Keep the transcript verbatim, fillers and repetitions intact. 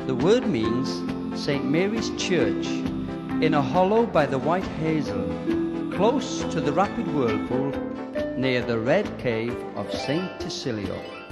The word means Saint Mary's Church, in a hollow by the White Hazel, close to the rapid whirlpool, near the Red Cave of Saint Tysilio.